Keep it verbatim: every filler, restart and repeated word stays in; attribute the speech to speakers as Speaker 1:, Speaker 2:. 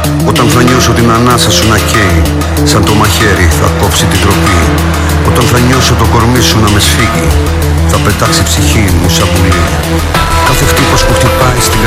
Speaker 1: Όταν θα νιώσω την ανάσα σου να καίει, σαν το μαχαίρι θα κόψει την τροπή. Όταν θα νιώσω το κορμί σου να με σφίγγει, θα πετάξει η ψυχή μου σαν πουλί. Κάθε χτύπος που χτυπάει στην